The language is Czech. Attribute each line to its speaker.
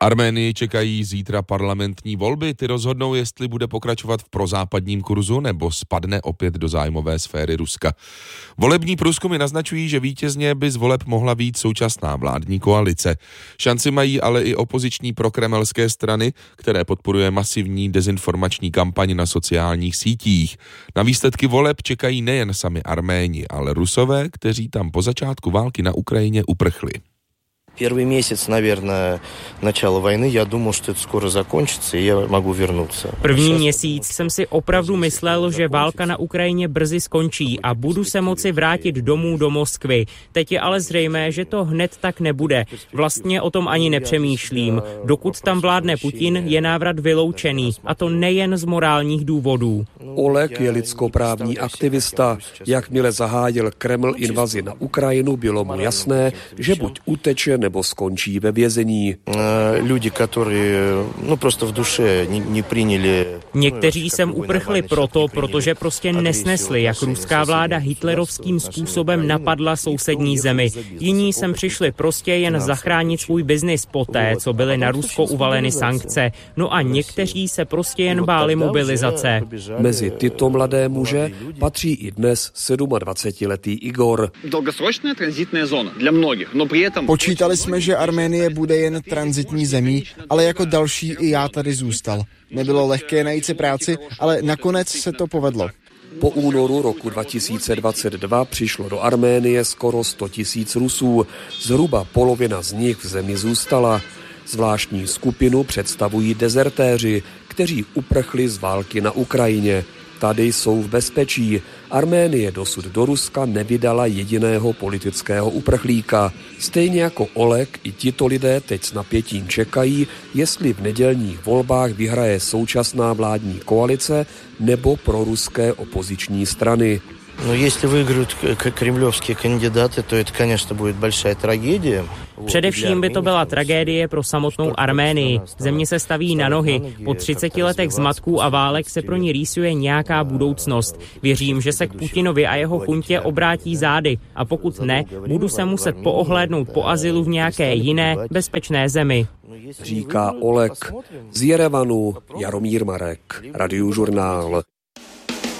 Speaker 1: Arménii čekají zítra parlamentní volby. Ty rozhodnou, jestli bude pokračovat v prozápadním kurzu nebo spadne opět do zájmové sféry Ruska. Volební průzkumy naznačují, že vítězně by z voleb mohla být současná vládní koalice. Šanci mají ale i opoziční prokremelské strany, které podporuje masivní dezinformační kampaň na sociálních sítích. Na výsledky voleb čekají nejen sami Arméni, ale Rusové, kteří tam po začátku války na Ukrajině uprchli.
Speaker 2: Первый месяц, наверное, начало войны, я думал, что это скоро закончится, и я могу вернуться.
Speaker 3: První měsíc jsem si opravdu myslel, že válka na Ukrajině brzy skončí a budu se moci vrátit domů do Moskvy. Teď je ale zřejmé, že to hned tak nebude. Vlastně o tom ani nepřemýšlím. Dokud tam vládne Putin, je návrat vyloučený, a to nejen z morálních důvodů.
Speaker 4: Oleg je lidskoprávní aktivista. Jakmile zahájil Kreml invazi na Ukrajinu, bylo mu jasné, že buď uteče, nebo skončí ve vězení.
Speaker 2: Lidi, kteří prostě v duše nepřijali.
Speaker 3: Někteří sem uprchli protože prostě nesnesli, jak ruská vláda hitlerovským způsobem napadla sousední zemi. Jiní sem přišli prostě jen zachránit svůj biznis poté, co byly na Rusko uvaleny sankce. No a někteří se prostě jen báli mobilizace.
Speaker 4: Mezi tyto mladé muže patří i dnes 27letý Igor.
Speaker 5: Dlouhodobá tranzitní zóna pro mnohých, no při tom
Speaker 6: Počítali jsme, že Arménie bude jen tranzitní zemí, ale jako další i já tady zůstal. Nebylo lehké najít si práci, ale nakonec se to povedlo.
Speaker 4: Po únoru roku 2022 přišlo do Arménie skoro 100 000 Rusů. Zhruba polovina z nich v zemi zůstala. Zvláštní skupinu představují dezertéři, kteří uprchli z války na Ukrajině. Tady jsou v bezpečí. Arménie dosud do Ruska nevydala jediného politického uprchlíka. Stejně jako Oleg, i tito lidé teď s napětím čekají, jestli v nedělních volbách vyhraje současná vládní koalice nebo proruské opoziční strany.
Speaker 2: No, jestli vyhrají kremlovské kandidáty, to je, конечно, bude velká tragédie.
Speaker 3: Především by to byla tragédie pro samotnou Arménii. Země se staví na nohy. Po 30 letech zmatků a válek se pro ní rýsuje nějaká budoucnost. Věřím, že se k Putinovi a jeho chuntě obrátí zády. A pokud ne, budu se muset poohlédnout po azylu v nějaké jiné, bezpečné zemi.
Speaker 4: Říká Oleg. Z Jerevanu Jaromír Marek, Radiožurnál.